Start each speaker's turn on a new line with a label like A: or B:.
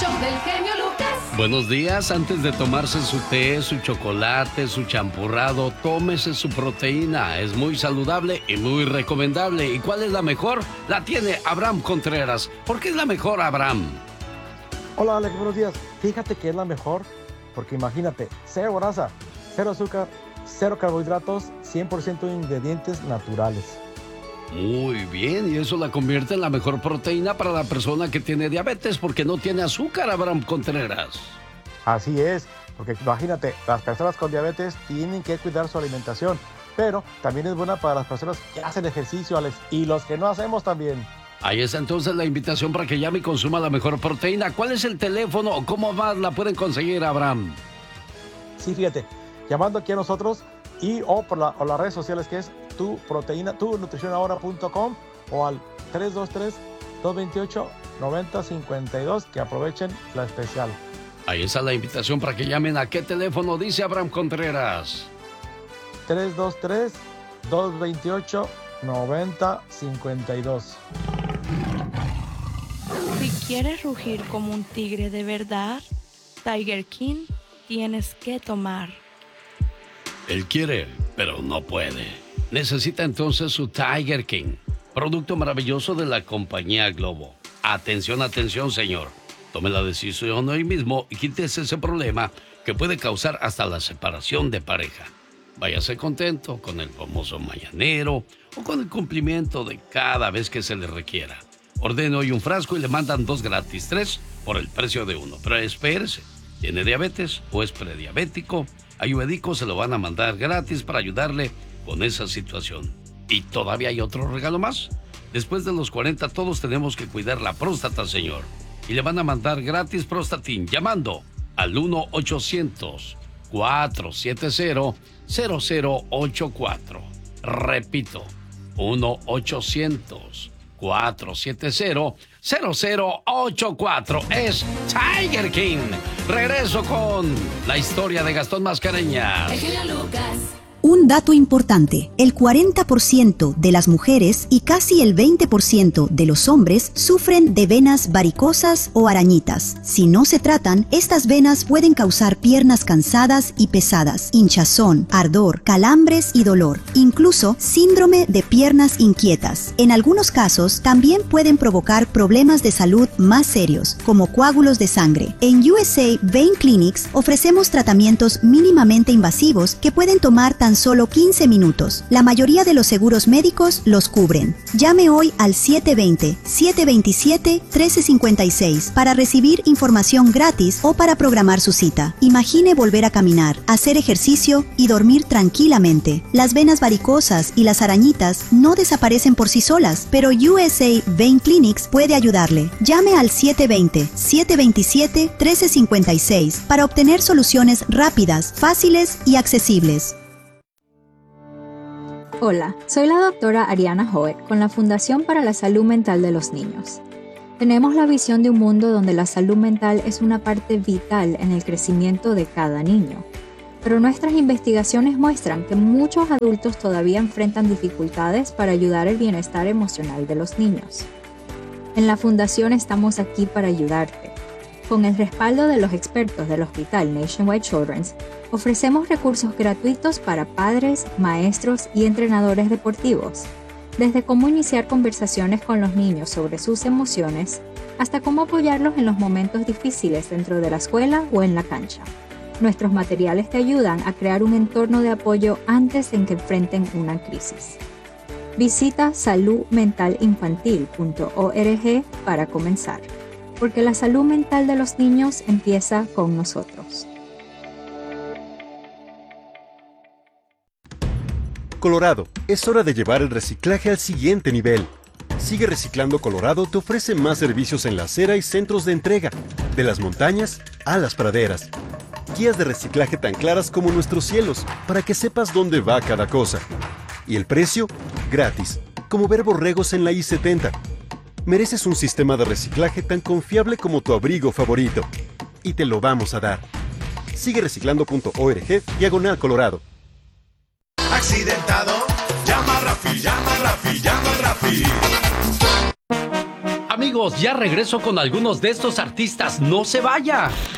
A: show del genio Lucas.
B: Buenos días. Antes de tomarse su té, su chocolate, su champurrado, tómese su proteína. Es muy saludable y muy recomendable. ¿Y cuál es la mejor? La tiene Abraham Contreras. ¿Por qué es la mejor, Abraham?
C: Hola, Alex, buenos días. Fíjate que es la mejor porque imagínate, cero grasa, cero azúcar, cero carbohidratos, 100% ingredientes naturales.
B: Muy bien, y eso la convierte en la mejor proteína para la persona que tiene diabetes porque no tiene azúcar, Abraham Contreras.
C: Así es, porque imagínate, las personas con diabetes tienen que cuidar su alimentación, pero también es buena para las personas que hacen ejercicio, Alex, y los que no hacemos también.
B: Ahí está entonces la invitación para que llame y consuma la mejor proteína. ¿Cuál es el teléfono o cómo más la pueden conseguir, Abraham?
C: Sí, fíjate, llamando aquí a nosotros o por las redes sociales que es tu proteína, tunutricionahora.com o al 323-228-9052, que aprovechen la especial.
B: Ahí está la invitación para que llamen. ¿A qué teléfono dice Abraham Contreras?
C: 323-228-9052.
D: Si quieres rugir como un tigre de verdad, Tiger King tienes que tomar.
B: Él quiere, pero no puede. Necesita entonces su Tiger King, producto maravilloso de la compañía Globo. Atención, atención, señor. Tome la decisión hoy mismo y quítese ese problema que puede causar hasta la separación de pareja. Váyase contento con el famoso mañanero o con el cumplimiento de cada vez que se le requiera. Ordene hoy un frasco y le mandan 2 gratis, 3 por el precio de 1. Pero espérese, ¿tiene diabetes o es prediabético? Ayurvédico se lo van a mandar gratis para ayudarle con esa situación. Y todavía hay otro regalo más. Después de los 40 todos tenemos que cuidar la próstata, señor. Y le van a mandar gratis Prostatin llamando al 1-800-470-0084. Repito, 1-800-470-0084. Es Tiger King. Regreso con la historia de Gastón Mascareñas.
A: El genio Lucas.
E: Un dato importante, el 40% de las mujeres y casi el 20% de los hombres sufren de venas varicosas o arañitas. Si no se tratan, estas venas pueden causar piernas cansadas y pesadas, hinchazón, ardor, calambres y dolor, incluso síndrome de piernas inquietas. En algunos casos, también pueden provocar problemas de salud más serios, como coágulos de sangre. En USA Vein Clinics ofrecemos tratamientos mínimamente invasivos que pueden tomar tan solo 15 minutos. La mayoría de los seguros médicos los cubren. Llame hoy al 720-727-1356 para recibir información gratis o para programar su cita. Imagine volver a caminar, hacer ejercicio y dormir tranquilamente. Las venas varicosas y las arañitas no desaparecen por sí solas, pero USA Vein Clinics puede ayudarle. Llame al 720-727-1356 para obtener soluciones rápidas, fáciles y accesibles.
F: Hola, soy la doctora Ariana Hoet con la Fundación para la Salud Mental de los Niños. Tenemos la visión de un mundo donde la salud mental es una parte vital en el crecimiento de cada niño. Pero nuestras investigaciones muestran que muchos adultos todavía enfrentan dificultades para ayudar el bienestar emocional de los niños. En la Fundación estamos aquí para ayudarte. Con el respaldo de los expertos del Hospital Nationwide Children's, ofrecemos recursos gratuitos para padres, maestros y entrenadores deportivos, desde cómo iniciar conversaciones con los niños sobre sus emociones, hasta cómo apoyarlos en los momentos difíciles dentro de la escuela o en la cancha. Nuestros materiales te ayudan a crear un entorno de apoyo antes de que enfrenten una crisis. Visita saludmentalinfantil.org para comenzar, porque la salud mental de los niños empieza con nosotros.
G: Colorado, es hora de llevar el reciclaje al siguiente nivel. Sigue Reciclando Colorado te ofrece más servicios en la acera y centros de entrega, de las montañas a las praderas. Guías de reciclaje tan claras como nuestros cielos, para que sepas dónde va cada cosa. Y el precio, gratis, como ver borregos en la I-70. Mereces un sistema de reciclaje tan confiable como tu abrigo favorito. Y te lo vamos a dar. Sigue reciclando.org/Colorado.
H: ¿Accidentado? Llama a Rafi, llama a Rafi, llama a Rafi.
B: Amigos, ya regreso con algunos de estos artistas. ¡No se vaya!